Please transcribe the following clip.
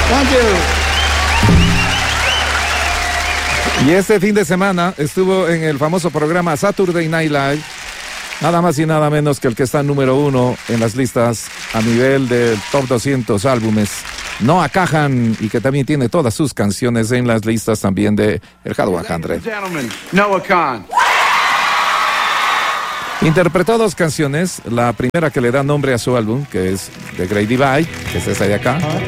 Thank you. Y este fin de semana estuvo en el famoso programa Saturday Night Live, nada más y nada menos que el que está número 1 en las listas a nivel del top 200 álbumes, Noah Kahan, y que también tiene todas sus canciones en las listas también de el Hot 100. Noah Kahan. Interpretó 2 canciones, la primera que le da nombre a su álbum, que es The Great Divide, que es esa de acá,